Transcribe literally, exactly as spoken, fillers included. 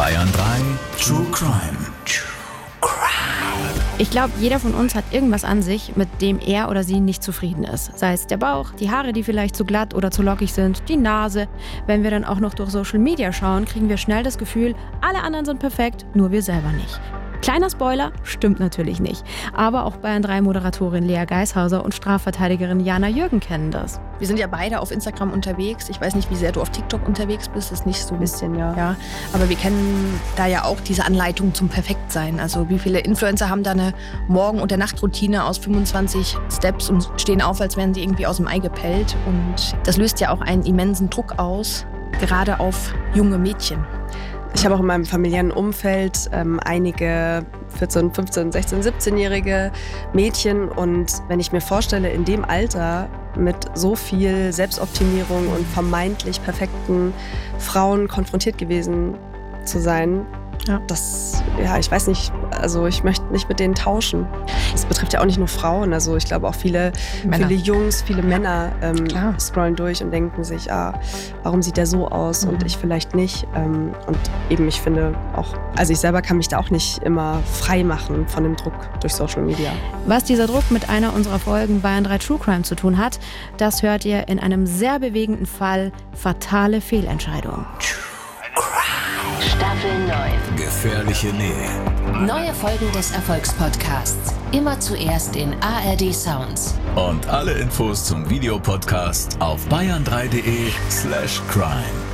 Bayern drei True Crime. Ich glaube, jeder von uns hat irgendwas an sich, mit dem er oder sie nicht zufrieden ist. Sei es der Bauch, die Haare, die vielleicht zu glatt oder zu lockig sind, die Nase. Wenn wir dann auch noch durch Social Media schauen, kriegen wir schnell das Gefühl, alle anderen sind perfekt, nur wir selber nicht. Kleiner Spoiler, stimmt natürlich nicht. Aber auch Bayern drei Moderatorin Lea Geishauser und Strafverteidigerin Jana Jürgen kennen das. Wir sind ja beide auf Instagram unterwegs. Ich weiß nicht, wie sehr du auf TikTok unterwegs bist. Das ist nicht so ein bisschen, ja. ja. Aber wir kennen da ja auch diese Anleitung zum Perfektsein. Also wie viele Influencer haben da eine Morgen- und Nachtroutine aus fünfundzwanzig Steps und stehen auf, als wären sie irgendwie aus dem Ei gepellt. Und das löst ja auch einen immensen Druck aus, gerade auf junge Mädchen. Ich habe auch in meinem familiären Umfeld ähm, einige vierzehn, fünfzehn, sechzehn, siebzehnjährige Mädchen. Und wenn ich mir vorstelle, in dem Alter mit so viel Selbstoptimierung und vermeintlich perfekten Frauen konfrontiert gewesen zu sein, ja. das, ja, ich weiß nicht, also ich möchte nicht mit denen tauschen. Das betrifft ja auch nicht nur Frauen, also ich glaube auch viele, viele Jungs, viele Männer ähm, scrollen durch und denken sich, ah, warum sieht der so aus mhm. und ich vielleicht nicht. Ähm, und eben, ich finde auch, also ich selber kann mich da auch nicht immer frei machen von dem Druck durch Social Media. Was dieser Druck mit einer unserer Folgen Bayern drei True Crime zu tun hat, das hört ihr in einem sehr bewegenden Fall Fatale Fehlentscheidung. Staffel neun. Gefährliche Nähe. Neue Folgen des Erfolgspodcasts. Immer zuerst in A R D Sounds. Und alle Infos zum Videopodcast auf bayern drei punkt de slash crime.